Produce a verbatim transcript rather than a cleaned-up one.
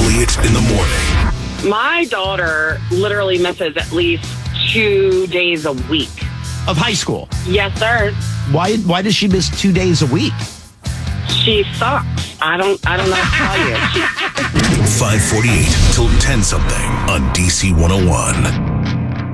Elliott in the morning. My daughter literally misses at least two days a week. Of high school? Yes, sir. Why Why does she miss two days a week? She sucks. I don't I don't know how to tell you. five forty-eight till ten something on D C one oh one.